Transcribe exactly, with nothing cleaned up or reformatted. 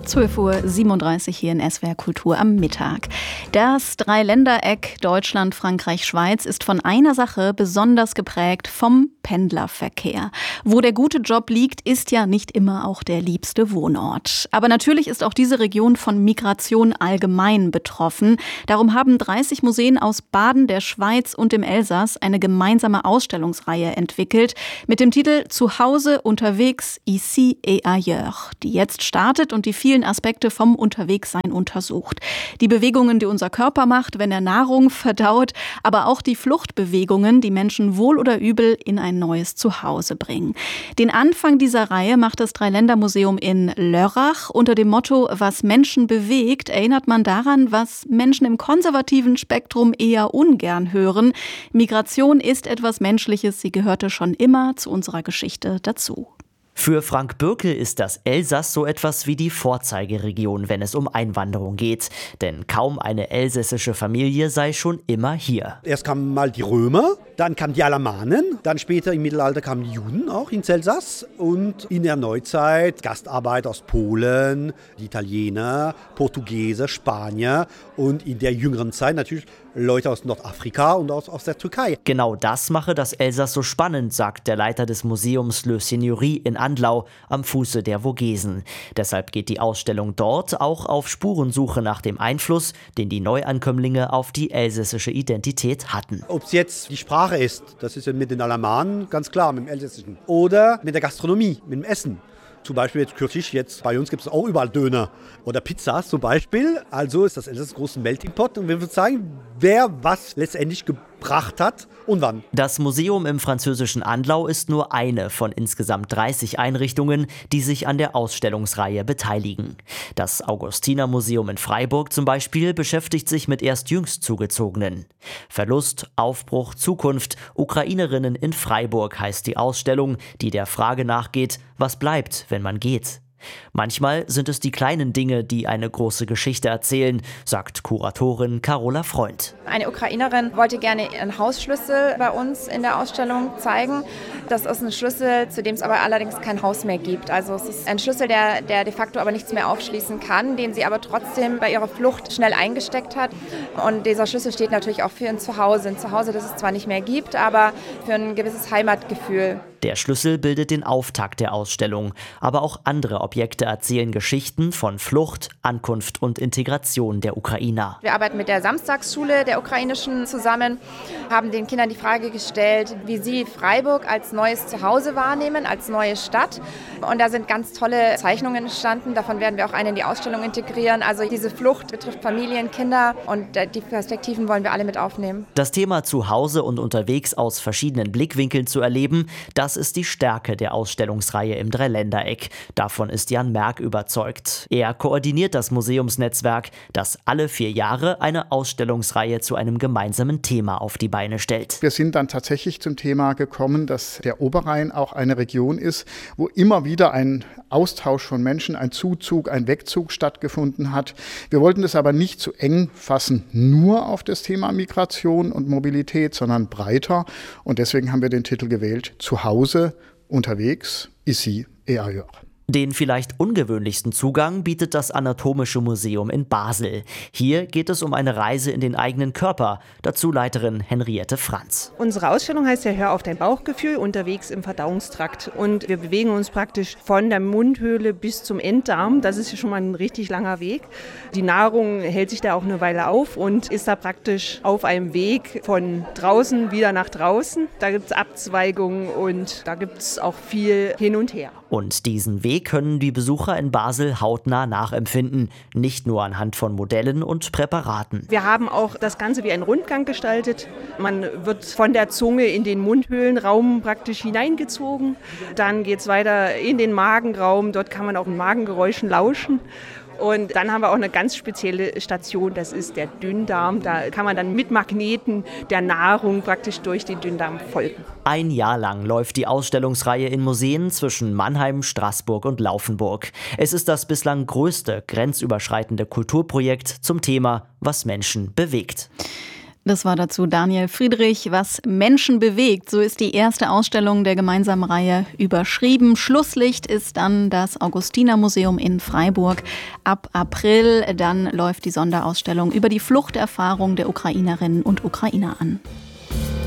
zwölf Uhr siebenunddreißig hier in S W R Kultur am Mittag. Das Dreiländereck Deutschland, Frankreich, Schweiz ist von einer Sache besonders geprägt: vom Pendlerverkehr. Wo der gute Job liegt, ist ja nicht immer auch der liebste Wohnort. Aber natürlich ist auch diese Region von Migration allgemein betroffen. Darum haben dreißig Museen aus Baden, der Schweiz und dem Elsass eine gemeinsame Ausstellungsreihe entwickelt mit dem Titel Zuhause, unterwegs, ici et ailleurs, die jetzt startet und die vielen Aspekte vom Unterwegssein untersucht. Die Bewegungen, die unser Körper macht, wenn er Nahrung verdaut, aber auch die Fluchtbewegungen, die Menschen wohl oder übel in ein neues Zuhause bringen. Den Anfang dieser Reihe macht das Dreiländermuseum in Lörrach. Unter dem Motto „Was Menschen bewegt“ erinnert man daran, was Menschen im konservativen Spektrum eher ungern hören. Migration ist etwas Menschliches, sie gehörte schon immer zu unserer Geschichte dazu. Für Frank Bürkel ist das Elsass so etwas wie die Vorzeigeregion, wenn es um Einwanderung geht. Denn kaum eine elsässische Familie sei schon immer hier. Erst kamen mal die Römer, dann kamen die Alamanen, dann später im Mittelalter kamen die Juden auch ins Elsass und in der Neuzeit Gastarbeiter aus Polen, die Italiener, Portugiese, Spanier und in der jüngeren Zeit natürlich Leute aus Nordafrika und aus, aus der Türkei. Genau das mache das Elsass so spannend, sagt der Leiter des Museums Le Seigneurie in Andlau am Fuße der Vogesen. Deshalb geht die Ausstellung dort auch auf Spurensuche nach dem Einfluss, den die Neuankömmlinge auf die elsässische Identität hatten. Ob es jetzt die Sprache ist, das ist ja mit den Alamanen ganz klar, mit dem Elsässischen. Oder mit der Gastronomie, mit dem Essen. Zum Beispiel jetzt kürzlich, jetzt bei uns gibt es auch überall Döner oder Pizzas zum Beispiel. Also ist das Elsass großen Melting Pot und wir würden sagen, wer was letztendlich gebracht hat und wann. Das Museum im französischen Andlau ist nur eine von insgesamt dreißig Einrichtungen, die sich an der Ausstellungsreihe beteiligen. Das Augustinermuseum in Freiburg zum Beispiel beschäftigt sich mit erst jüngst Zugezogenen. Verlust, Aufbruch, Zukunft, Ukrainerinnen in Freiburg heißt die Ausstellung, die der Frage nachgeht, was bleibt, wenn man geht. Manchmal sind es die kleinen Dinge, die eine große Geschichte erzählen, sagt Kuratorin Carola Freund. Eine Ukrainerin wollte gerne ihren Hausschlüssel bei uns in der Ausstellung zeigen. Das ist ein Schlüssel, zu dem es aber allerdings kein Haus mehr gibt. Also es ist ein Schlüssel, der, der de facto aber nichts mehr aufschließen kann, den sie aber trotzdem bei ihrer Flucht schnell eingesteckt hat. Und dieser Schlüssel steht natürlich auch für ein Zuhause. Ein Zuhause, das es zwar nicht mehr gibt, aber für ein gewisses Heimatgefühl. Der Schlüssel bildet den Auftakt der Ausstellung, aber auch andere Objekte erzählen Geschichten von Flucht, Ankunft und Integration der Ukrainer. Wir arbeiten mit der Samstagsschule der Ukrainischen zusammen, haben den Kindern die Frage gestellt, wie sie Freiburg als neues Zuhause wahrnehmen, als neue Stadt. Und da sind ganz tolle Zeichnungen entstanden, davon werden wir auch eine in die Ausstellung integrieren. Also diese Flucht betrifft Familien, Kinder und die Perspektiven wollen wir alle mit aufnehmen. Das Thema Zuhause und unterwegs aus verschiedenen Blickwinkeln zu erleben, das ist die Stärke der Ausstellungsreihe im Dreiländereck. Davon ist Jan Merck überzeugt. Er koordiniert das Museumsnetzwerk, das alle vier Jahre eine Ausstellungsreihe zu einem gemeinsamen Thema auf die Beine stellt. Wir sind dann tatsächlich zum Thema gekommen, dass der Oberrhein auch eine Region ist, wo immer wieder ein Austausch von Menschen, ein Zuzug, ein Wegzug stattgefunden hat. Wir wollten das aber nicht zu eng fassen, nur auf das Thema Migration und Mobilität, sondern breiter. Und deswegen haben wir den Titel gewählt: Zuhause, unterwegs, ici et ailleurs. Den vielleicht ungewöhnlichsten Zugang bietet das Anatomische Museum in Basel. Hier geht es um eine Reise in den eigenen Körper. Dazu Leiterin Henriette Franz. Unsere Ausstellung heißt ja „Hör auf dein Bauchgefühl“, unterwegs im Verdauungstrakt. Und wir bewegen uns praktisch von der Mundhöhle bis zum Enddarm. Das ist ja schon mal ein richtig langer Weg. Die Nahrung hält sich da auch eine Weile auf und ist da praktisch auf einem Weg von draußen wieder nach draußen. Da gibt es Abzweigungen und da gibt es auch viel hin und her. Und diesen Weg können die Besucher in Basel hautnah nachempfinden, nicht nur anhand von Modellen und Präparaten. Wir haben auch das Ganze wie einen Rundgang gestaltet. Man wird von der Zunge in den Mundhöhlenraum praktisch hineingezogen. Dann geht es weiter in den Magenraum, dort kann man auch den Magengeräuschen lauschen. Und dann haben wir auch eine ganz spezielle Station, das ist der Dünndarm. Da kann man dann mit Magneten der Nahrung praktisch durch den Dünndarm folgen. Ein Jahr lang läuft die Ausstellungsreihe in Museen zwischen Mannheim, Straßburg und Laufenburg. Es ist das bislang größte grenzüberschreitende Kulturprojekt zum Thema, was Menschen bewegt. Das war dazu Daniel Friedrich. Was Menschen bewegt, so ist die erste Ausstellung der gemeinsamen Reihe überschrieben. Schlusslicht ist dann das Augustinermuseum in Freiburg. Ab April dann läuft die Sonderausstellung über die Fluchterfahrung der Ukrainerinnen und Ukrainer an.